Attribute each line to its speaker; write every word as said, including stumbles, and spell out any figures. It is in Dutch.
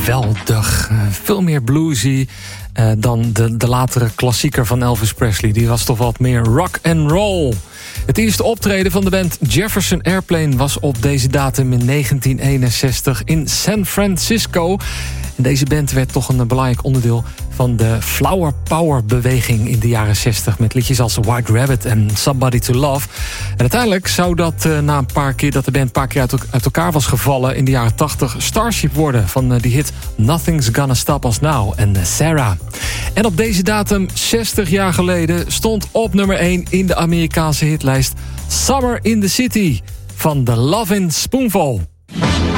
Speaker 1: geweldig. Uh, veel meer bluesy uh, dan de, de latere klassieker van Elvis Presley. Die was toch wat meer rock and roll. Het eerste optreden van de band Jefferson Airplane was op deze datum in negentien eenenzestig in San Francisco. En deze band werd toch een belangrijk onderdeel van de Flower Power beweging in de jaren zestig... met liedjes als White Rabbit en Somebody to Love. En uiteindelijk zou dat uh, na een paar keer dat de band een paar keer uit, uit elkaar was gevallen in de jaren tachtig Starship worden van uh, die hit Nothing's Gonna Stop Us Now en uh, Sarah. En op deze datum, zestig jaar geleden, stond op nummer één in de Amerikaanse hitlijst Summer in the City van The Lovin' Spoonful.